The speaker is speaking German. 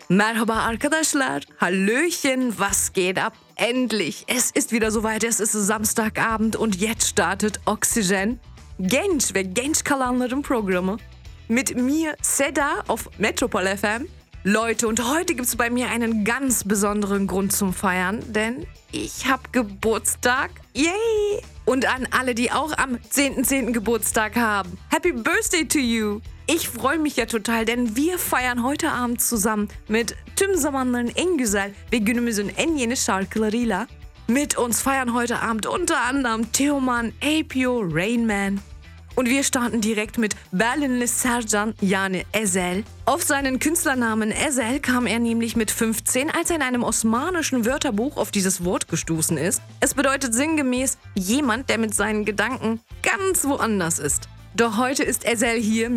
Merhaba arkadaşlar, Hallöchen, was geht ab? Endlich, es ist wieder soweit, es ist Samstagabend und jetzt startet Oxygen. Genç ve genç kalanların programı. Mit mir Seda auf Metropol FM. Leute, und heute gibt's bei mir einen ganz besonderen Grund zum Feiern, denn ich hab Geburtstag. Yay! Und an alle, die auch am 10.10. Geburtstag haben. Happy Birthday to you! Ich freue mich ja total, denn wir feiern heute Abend zusammen mit tüm zamanların en güzel ve günümüzün en yeni şarkılarıyla. Mit uns feiern heute Abend unter anderem Teoman, Apio, Rain Man. Und wir starten direkt mit Berlinli Sercan, yani Ezel. Auf seinen Künstlernamen Ezel kam er nämlich mit 15, als er in einem osmanischen Wörterbuch auf dieses Wort gestoßen ist. Es bedeutet sinngemäß jemand, der mit seinen Gedanken ganz woanders ist. Doch heute ist Ezel hier